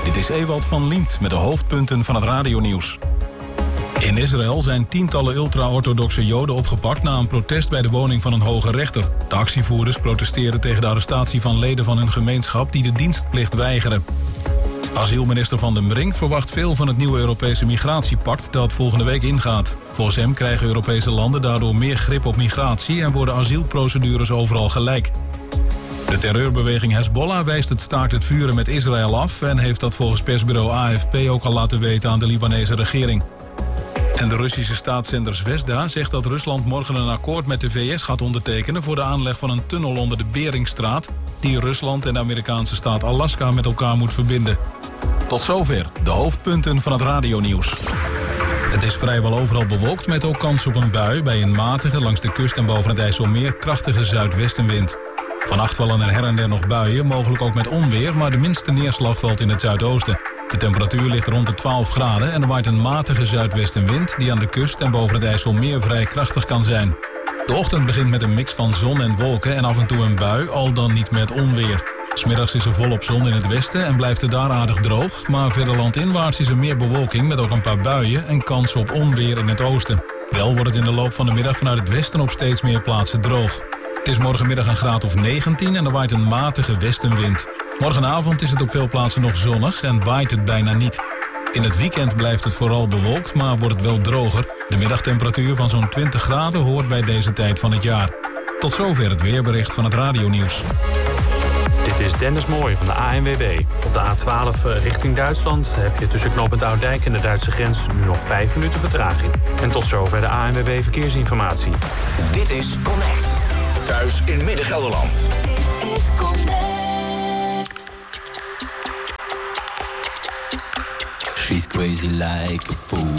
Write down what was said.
Dit is Ewald van Liemt met de hoofdpunten van het radionieuws. In Israël zijn tientallen ultra-orthodoxe Joden opgepakt na een protest bij de woning van een hoge rechter. De actievoerders protesteren tegen de arrestatie van leden van hun gemeenschap die de dienstplicht weigeren. Asielminister Van den Brink verwacht veel van het nieuwe Europese migratiepact dat volgende week ingaat. Volgens hem krijgen Europese landen daardoor meer grip op migratie en worden asielprocedures overal gelijk. De terreurbeweging Hezbollah wijst het staakt het vuren met Israël af en heeft dat volgens persbureau AFP ook al laten weten aan de Libanese regering. En de Russische staatszender Zvezda zegt dat Rusland morgen een akkoord met de VS gaat ondertekenen voor de aanleg van een tunnel onder de Beringstraat die Rusland en de Amerikaanse staat Alaska met elkaar moet verbinden. Tot zover de hoofdpunten van het radionieuws. Het is vrijwel overal bewolkt met ook kans op een bui bij een matige langs de kust en boven het IJsselmeer krachtige zuidwestenwind. Vannacht vallen er her en der nog buien, mogelijk ook met onweer, maar de minste neerslag valt in het zuidoosten. De temperatuur ligt rond de 12 graden en er waait een matige zuidwestenwind die aan de kust en boven het IJsselmeer vrij krachtig kan zijn. De ochtend begint met een mix van zon en wolken en af en toe een bui, al dan niet met onweer. 's Middags is er volop zon in het westen en blijft het daar aardig droog, maar verder landinwaarts is er meer bewolking met ook een paar buien en kans op onweer in het oosten. Wel wordt het in de loop van de middag vanuit het westen op steeds meer plaatsen droog. Het is morgenmiddag een graad of 19 en er waait een matige westenwind. Morgenavond is het op veel plaatsen nog zonnig en waait het bijna niet. In het weekend blijft het vooral bewolkt, maar wordt het wel droger. De middagtemperatuur van zo'n 20 graden hoort bij deze tijd van het jaar. Tot zover het weerbericht van het radionieuws. Dit is Dennis Mooij van de ANWB. Op de A12 richting Duitsland heb je tussen knooppunt Oudijk en de Duitse grens nu nog 5 minuten vertraging. En tot zover de ANWB Verkeersinformatie. Dit is Connect. Thuis in Midden-Gelderland. Dit is Connect. She's crazy like a fool.